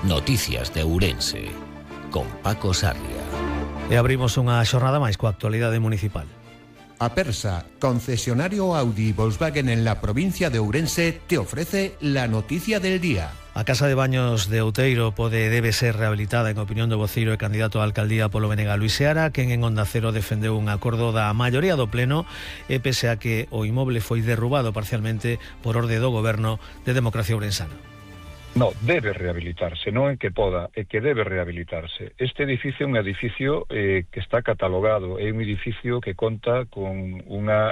Noticias de Ourense, con Paco Sarria. E abrimos unha xornada máis coa actualidade municipal. Apersa, concesionario Audi y Volkswagen en la provincia de Ourense, te ofrece la noticia del día. A Casa de Baños de Outeiro debe ser rehabilitada, en opinión do voceiro e candidato á alcaldía Polo Venega Luis Seara, quen en Onda Cero defendeu un acordo da maioría do pleno e pese a que o inmoble foi derrubado parcialmente por orde do goberno de Democracia Ourensana. No, debe rehabilitarse, non é que poda, é que debe rehabilitarse. Este edificio é un edificio que está catalogado, é un edificio que conta con unha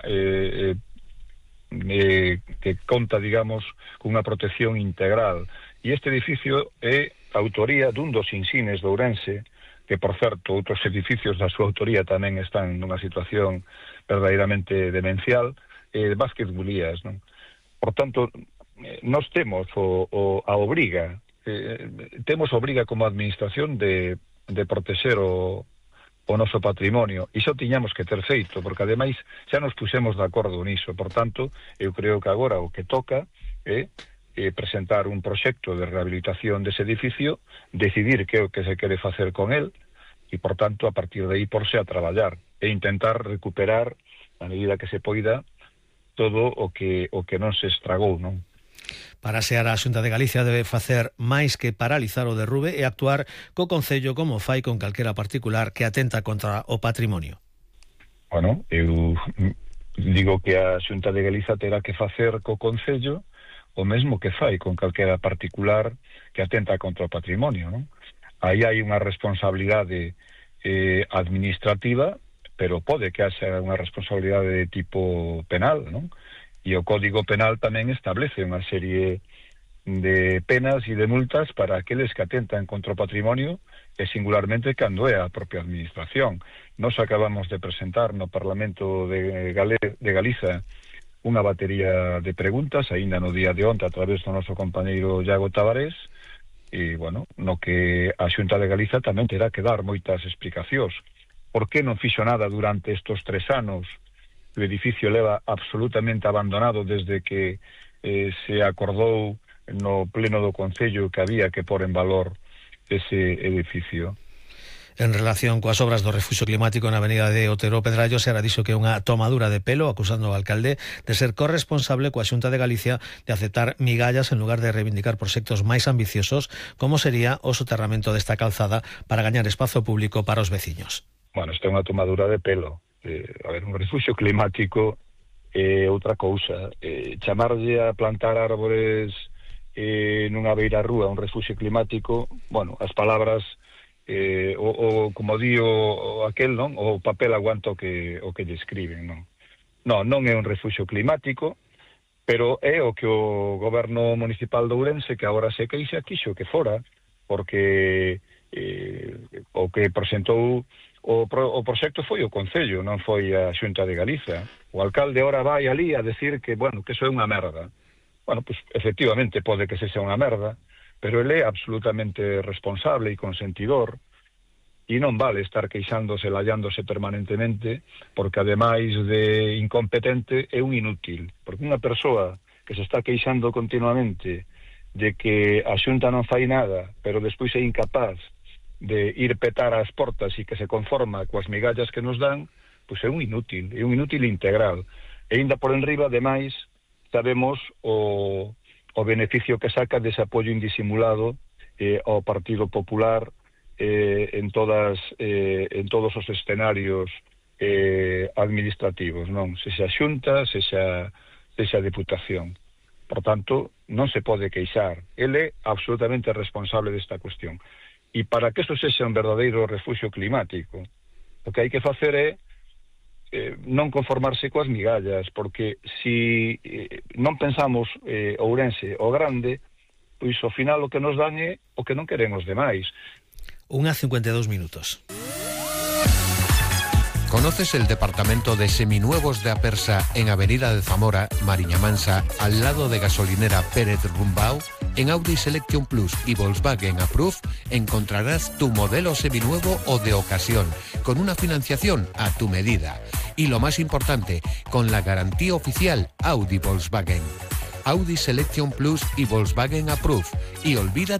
que conta, digamos, cunha protección integral. E este edificio é autoría dun dos insines de Ourense, que, por certo, outros edificios da súa autoría tamén están nunha situación verdadeiramente demencial, Vázquez Bulías, non? Por tanto, nós temos a obriga, temos obriga como administración de protexer o noso patrimonio, e xo tiñamos que ter feito, porque ademais xa nos pusemos de acordo niso. Por tanto, eu creo que agora o que toca é presentar un proxecto de rehabilitación dese edificio, decidir que é o que se quere facer con el, e, por tanto, a partir de aí porse a traballar e intentar recuperar, a medida que se poida, todo o que non se estragou, non? Para Seara, a Xunta de Galicia debe facer máis que paralizar o derrube e actuar co Concello como fai con calquera particular que atenta contra o patrimonio. Bueno, eu digo que a Xunta de Galicia terá que facer co Concello o mesmo que fai con calquera particular que atenta contra o patrimonio, non? Aí hai unha responsabilidade administrativa, pero pode que haxa unha responsabilidade de tipo penal, non? E o Código Penal tamén establece unha serie de penas e de multas para aqueles que atentan contra o patrimonio e singularmente cando é a propia administración. Nos acabamos de presentar no Parlamento de Galiza unha batería de preguntas, aínda no día de onte, a través do noso compañeiro Iago Tavares, e, bueno, no que a Xunta de Galiza tamén terá que dar moitas explicacións. Por que non fixo nada durante estes 3 anos? O edificio leva absolutamente abandonado desde que se acordou no pleno do Concello que había que pôr en valor ese edificio. En relación coas obras do refuxio climático na avenida de Otero Pedrallo, Seara dixo que é unha tomadura de pelo, acusando ao alcalde de ser corresponsable coa Xunta de Galicia de aceptar migallas en lugar de reivindicar proxectos máis ambiciosos, como sería o soterramento desta calzada para gañar espazo público para os veciños. Bueno, isto é unha tomadura de pelo. A ver, un refuxio climático é outra cousa. Chamarlle a plantar árboles nunha beira rúa un refuxio climático, bueno, as palabras como di aquel, non? O papel aguanta o que lle escriben, non? Non é un refuxio climático, pero é o que o goberno municipal de Ourense, que agora se queixa, quixo que fora, porque o que presentou o proxecto foi o Concello, non foi a Xunta de Galiza. O alcalde ahora vai ali a decir que, bueno, que iso é unha merda. Bueno, pues efectivamente pode que se sea unha merda, pero ele é absolutamente responsable e consentidor, e non vale estar queixándose, lallándose permanentemente, porque ademais de incompetente é un inútil. Porque unha persoa que se está queixando continuamente de que a Xunta non fai nada, pero despois é incapaz de ir petar as portas e que se conforma coas migallas que nos dan, pois é un inútil integral. E ainda por enriba, ademais, sabemos o beneficio que saca dese apoio indisimulado ao Partido Popular en todos os escenarios administrativos, non? Sexa Xunta, sexa Deputación. Por tanto, non se pode queixar. Ele é absolutamente responsable desta cuestión. E para que isto sexa un verdadeiro refuxio climático, o que hai que facer é non conformarse coas migallas, porque se non pensamos Ourense o grande, pois ao final o que nos dan é o que non queremos demais. 1:52 minutos. ¿Conoces el departamento de seminuevos de Apersa en Avenida de Zamora, Mariña Mansa, al lado de gasolinera Pérez Rumbao? En Audi Selection Plus y Volkswagen Approve encontrarás tu modelo seminuevo o de ocasión, con una financiación a tu medida. Y lo más importante, con la garantía oficial Audi Volkswagen. Audi Selection Plus y Volkswagen Approve. Y olvídate